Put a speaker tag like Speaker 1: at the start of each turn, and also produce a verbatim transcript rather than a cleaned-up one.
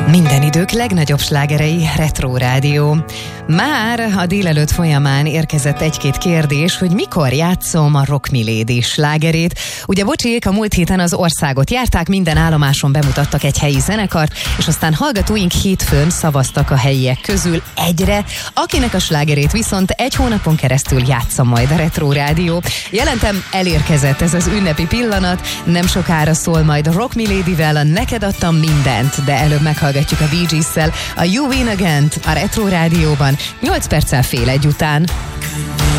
Speaker 1: Minden idők legnagyobb slágerei, Retro Rádió. Már a délelőtt folyamán érkezett egy-két kérdés, hogy mikor játszom a Rock Milady slágerét. Ugye bocsiék, a múlt héten az országot járták, minden állomáson bemutattak egy helyi zenekart, és aztán hallgatóink hétfőn szavaztak a helyiek közül egyre, akinek a slágerét viszont egy hónapon keresztül játssza majd a Retro Rádió. Jelentem, elérkezett ez az ünnepi pillanat, nem sokára szól majd a Rock Miladyvel a Neked adtam mindent, de előbb meghallgatjuk a Bee Gees-szel a You Win Again-t a Retro Rádióban, nyolc perccel fél egy után.